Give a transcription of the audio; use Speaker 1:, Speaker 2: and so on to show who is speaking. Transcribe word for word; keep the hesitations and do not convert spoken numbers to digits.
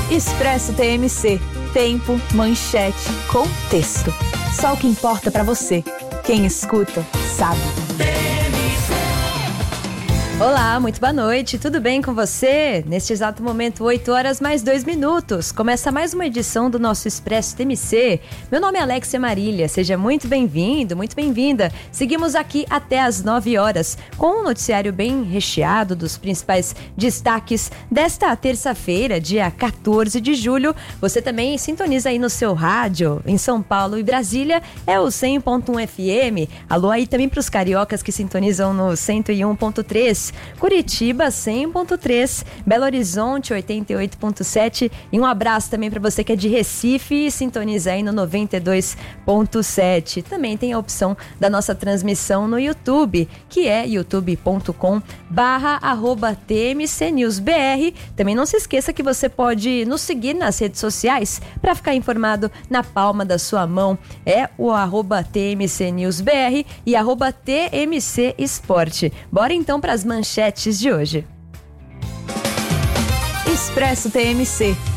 Speaker 1: Expresso T M C. Tempo, manchete, contexto. Só o que importa pra você. Quem escuta, sabe.
Speaker 2: Olá, muito boa noite, tudo bem com você? Neste exato momento, oito horas mais dois minutos. Começa mais uma edição do nosso Expresso T M C. Meu nome é Alexia Marília, seja muito bem-vindo, muito bem-vinda. Seguimos aqui até às nove horas, com um noticiário bem recheado dos principais destaques desta terça-feira, dia quatorze de julho. Você também sintoniza aí no seu rádio, em São Paulo e Brasília, é o cem ponto um F M. Alô aí também para os cariocas que sintonizam no cento e um ponto três. Curitiba cem ponto três, Belo Horizonte oitenta e oito ponto sete e um abraço também para você que é de Recife e sintoniza aí no noventa e dois ponto sete. Também tem a opção da nossa transmissão no YouTube, que é youtube ponto com barra arroba T M C News B R. Também não se esqueça que você pode nos seguir nas redes sociais para ficar informado na palma da sua mão. É o arroba T M C News B R e arroba T M C Esporte. Bora então para as manchetes de hoje.
Speaker 1: Expresso T M C.